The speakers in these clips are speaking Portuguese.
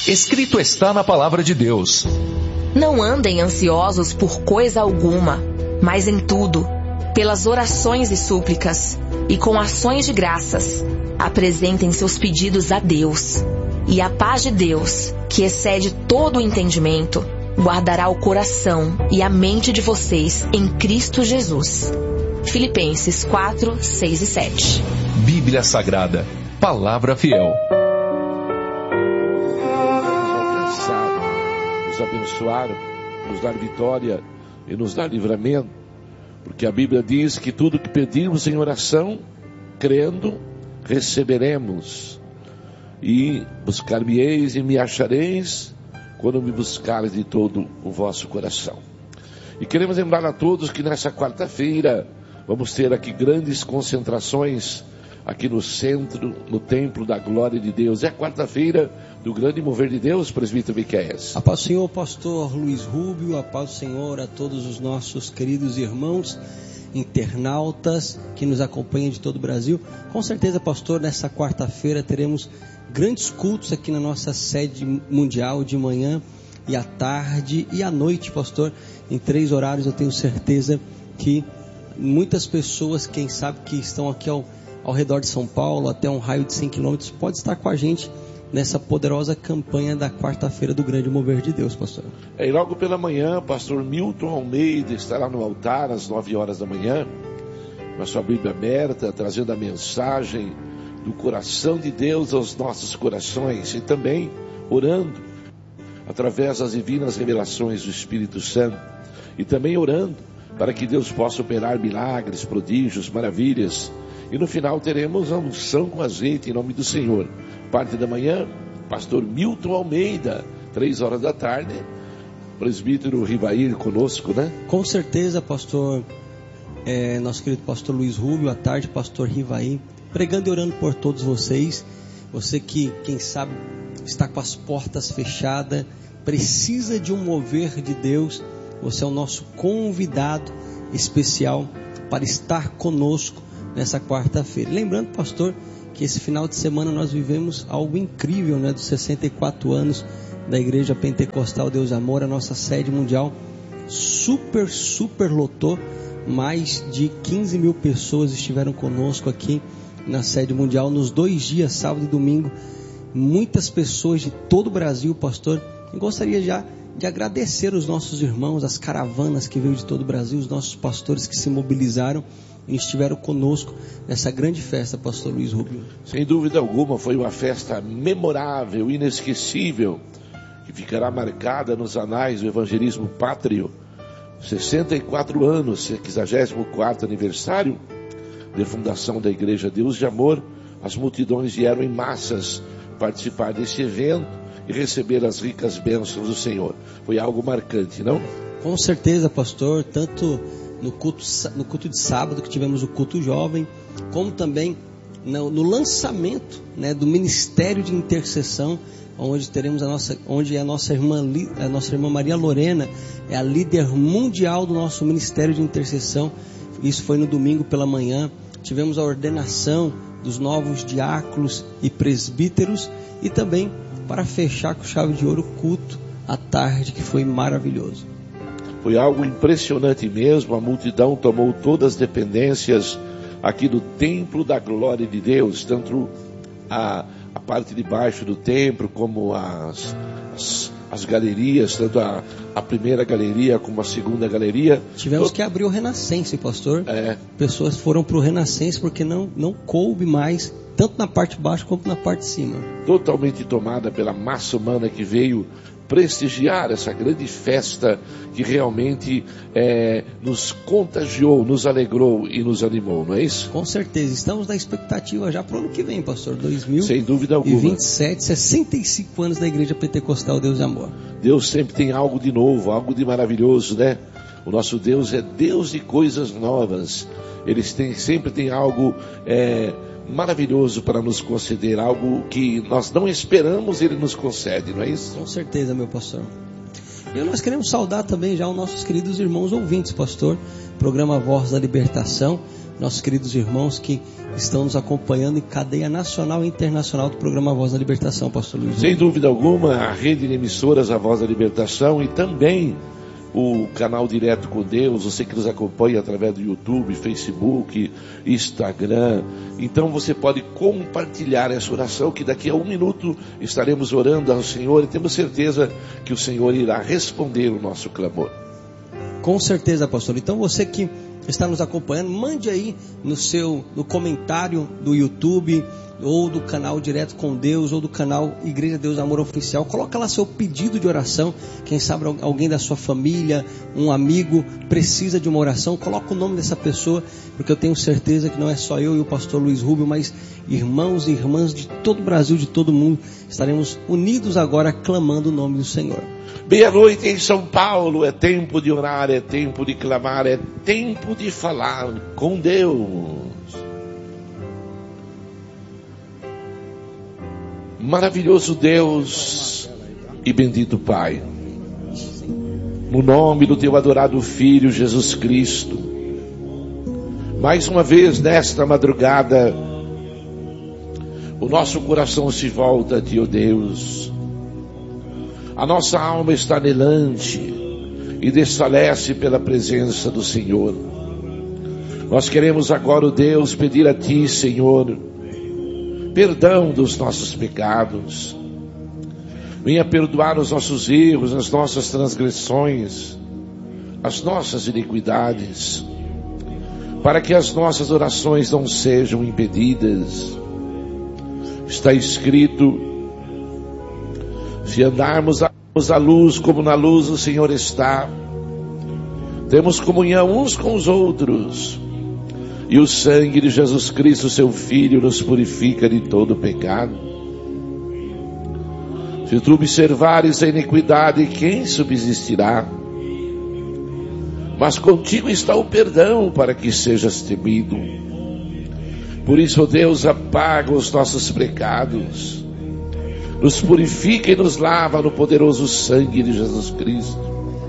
Escrito está na palavra de Deus: Não andem ansiosos por coisa alguma, mas em tudo, pelas orações e súplicas, e com ações de graças, apresentem seus pedidos a Deus. E a paz de Deus, que excede todo o entendimento, guardará o coração e a mente de vocês em Cristo Jesus. Filipenses 4, 6 e 7. Bíblia Sagrada, palavra fiel. Nos abençoar, nos dar vitória e nos dar livramento, porque a Bíblia diz que tudo que pedimos em oração, crendo, receberemos. E buscar-me-eis e me achareis quando me buscares de todo o vosso coração. E queremos lembrar a todos que nessa quarta-feira vamos ter aqui grandes concentrações aqui no centro, no templo da glória de Deus. É a quarta-feira do grande mover de Deus, presbítero Miqueias. A paz do Senhor, pastor Luiz Rubio, a paz do Senhor a todos os nossos queridos irmãos internautas que nos acompanham de todo o Brasil. Com certeza, pastor, nessa quarta-feira teremos grandes cultos aqui na nossa sede mundial, de manhã e à tarde e à noite, pastor. Em 3 horários eu tenho certeza que muitas pessoas, quem sabe que estão aqui ao redor de São Paulo, até um raio de 100 quilômetros, pode estar com a gente nessa poderosa campanha da quarta-feira do grande mover de Deus, pastor. E logo pela manhã, pastor Milton Almeida estará no altar às 9 horas da manhã, com a sua Bíblia aberta, trazendo a mensagem do coração de Deus aos nossos corações, e também orando através das divinas revelações do Espírito Santo, e também orando para que Deus possa operar milagres, prodígios, maravilhas. E no final teremos a unção com azeite em nome do Senhor. Parte da manhã, pastor Milton Almeida, 3 horas da tarde, presbítero Rivair conosco, né? Com certeza, pastor, nosso querido pastor Luiz Rubio, à tarde, pastor Rivair, pregando e orando por todos vocês. Você que, quem sabe, está com as portas fechadas, precisa de um mover de Deus, você é o nosso convidado especial para estar conosco nessa quarta-feira. Lembrando, pastor, que esse final de semana nós vivemos algo incrível, né? Dos 64 anos da Igreja Pentecostal Deus Amor, a nossa sede mundial super lotou. Mais de 15 mil pessoas estiveram conosco aqui na sede mundial nos 2 dias, sábado e domingo. Muitas pessoas de todo o Brasil, pastor. Eu gostaria já de agradecer os nossos irmãos, as caravanas que veio de todo o Brasil, os nossos pastores que se mobilizaram e estiveram conosco nessa grande festa, pastor Luiz Rubio. Sem dúvida alguma, foi uma festa memorável, inesquecível, que ficará marcada nos anais do evangelismo pátrio. 64 anos, 64º aniversário de fundação da Igreja Deus de Amor. As multidões vieram em massas participar desse evento e receber as ricas bênçãos do Senhor. Foi algo marcante, não? Com certeza, pastor, tanto no culto de sábado, que tivemos o culto jovem, como também no lançamento, né, do Ministério de Intercessão, onde teremos onde a nossa irmã Maria Lorena é a líder mundial do nosso Ministério de Intercessão. Isso foi no domingo pela manhã. Tivemos a ordenação dos novos diáconos e presbíteros, e também, para fechar com chave de ouro, o culto à tarde, que foi maravilhoso. Foi algo impressionante mesmo. A multidão tomou todas as dependências aqui do templo da glória de Deus, tanto a parte de baixo do templo, como as galerias, tanto a primeira galeria como a segunda galeria. Tivemos que abrir o Renascense, pastor. Pessoas foram para o Renascense porque não coube mais, tanto na parte de baixo como na parte de cima. Totalmente tomada pela massa humana que veio prestigiar essa grande festa que realmente nos contagiou, nos alegrou e nos animou, não é isso? Com certeza, estamos na expectativa já para o ano que vem, pastor, 2027, sem dúvida alguma. 65 anos da Igreja Pentecostal Deus de Amor. Deus sempre tem algo de novo, algo de maravilhoso, né? O nosso Deus é Deus de coisas novas. Ele sempre tem algo maravilhoso para nos conceder, algo que nós não esperamos, Ele nos concede, não é isso? Com certeza, meu pastor. E nós queremos saudar também já os nossos queridos irmãos ouvintes, pastor, programa Voz da Libertação, nossos queridos irmãos que estão nos acompanhando em cadeia nacional e internacional do programa Voz da Libertação, pastor Luiz. Sem dúvida alguma, a rede de emissoras A Voz da Libertação e também o canal Direto com Deus, você que nos acompanha através do YouTube, Facebook, Instagram. Então você pode compartilhar essa oração, que daqui a 1 minuto estaremos orando ao Senhor e temos certeza que o Senhor irá responder o nosso clamor. Com certeza, pastor. Então você que está nos acompanhando, mande aí no comentário do YouTube, ou do canal Direto com Deus, ou do canal Igreja Deus Amor Oficial. Coloca lá seu pedido de oração. Quem sabe alguém da sua família, um amigo, precisa de uma oração. Coloca o nome dessa pessoa, porque eu tenho certeza que não é só eu e o pastor Luiz Rubio, mas irmãos e irmãs de todo o Brasil, de todo o mundo, estaremos unidos agora clamando o nome do Senhor. Meia-noite em São Paulo, é tempo de orar, é tempo de clamar, é tempo de falar com Deus. Maravilhoso Deus e bendito Pai, no nome do teu adorado Filho Jesus Cristo, mais uma vez nesta madrugada, o nosso coração se volta a ti, ó Deus. A nossa alma está anelante e desfalece pela presença do Senhor. Nós queremos agora, ó Deus, pedir a ti, Senhor, perdão dos nossos pecados. Venha perdoar os nossos erros, as nossas transgressões, as nossas iniquidades, para que as nossas orações não sejam impedidas. Está escrito: se andarmos à luz como na luz o Senhor está, temos comunhão uns com os outros, e o sangue de Jesus Cristo, seu Filho, nos purifica de todo pecado. Se tu observares a iniquidade, quem subsistirá? Mas contigo está o perdão, para que sejas temido. Por isso, ó Deus, apaga os nossos pecados, nos purifica e nos lava no poderoso sangue de Jesus Cristo,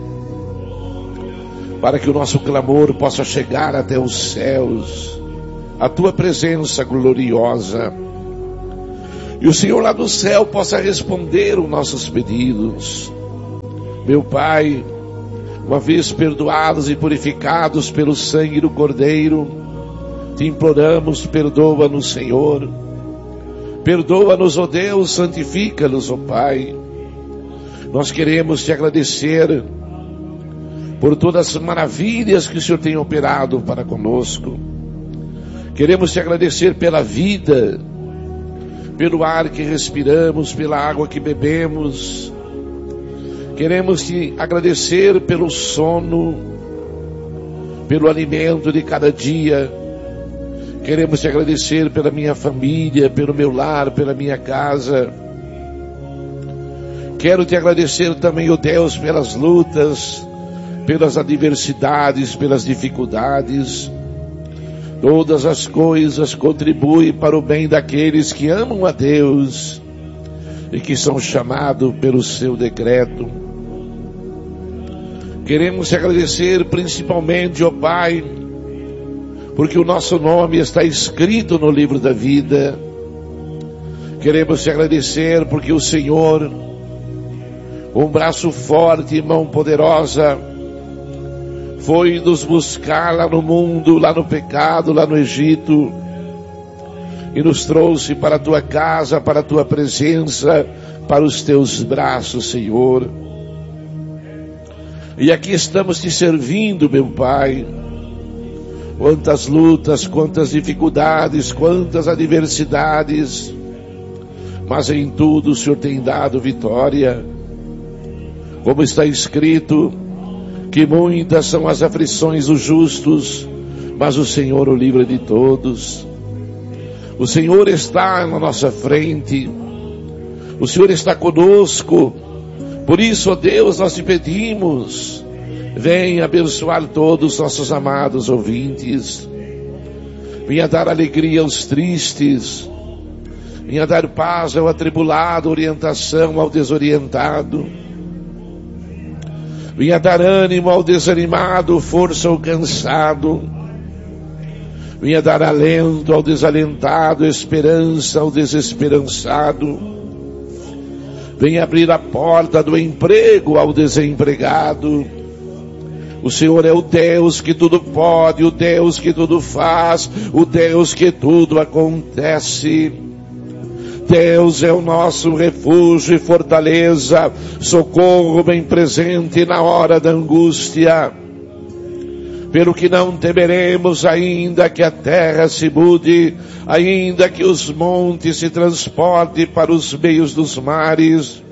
para que o nosso clamor possa chegar até os céus, a tua presença gloriosa, e o Senhor lá do céu possa responder os nossos pedidos. Meu Pai, uma vez perdoados e purificados pelo sangue do Cordeiro, te imploramos, perdoa-nos, Senhor. Perdoa-nos, ó Deus, santifica-nos, ó Pai. Nós queremos te agradecer por todas as maravilhas que o Senhor tem operado para conosco. Queremos te agradecer pela vida, pelo ar que respiramos, pela água que bebemos. Queremos te agradecer pelo sono, pelo alimento de cada dia. Queremos te agradecer pela minha família, pelo meu lar, pela minha casa. Quero te agradecer também, ó Deus, pelas lutas, pelas adversidades, pelas dificuldades. Todas as coisas contribuem para o bem daqueles que amam a Deus e que são chamados pelo seu decreto. Queremos te agradecer principalmente, ó Pai, porque o nosso nome está escrito no livro da vida. Queremos te agradecer porque o Senhor, com um braço forte e mão poderosa, foi nos buscar lá no mundo, lá no pecado, lá no Egito, e nos trouxe para a tua casa, para a tua presença, para os teus braços, Senhor. E aqui estamos te servindo, meu Pai. Quantas lutas, quantas dificuldades, quantas adversidades, mas em tudo o Senhor tem dado vitória. Como está escrito, que muitas são as aflições dos justos, mas o Senhor o livra de todos. O Senhor está na nossa frente, o Senhor está conosco. Por isso, ó Deus, nós te pedimos, venha abençoar todos os nossos amados ouvintes, venha dar alegria aos tristes, venha dar paz ao atribulado, orientação ao desorientado. Venha dar ânimo ao desanimado, força ao cansado. Venha dar alento ao desalentado, esperança ao desesperançado. Venha abrir a porta do emprego ao desempregado. O Senhor é o Deus que tudo pode, o Deus que tudo faz, o Deus que tudo acontece. Deus é o nosso refúgio e fortaleza, socorro bem presente na hora da angústia. Pelo que não temeremos, ainda que a terra se mude, ainda que os montes se transportem para os meios dos mares,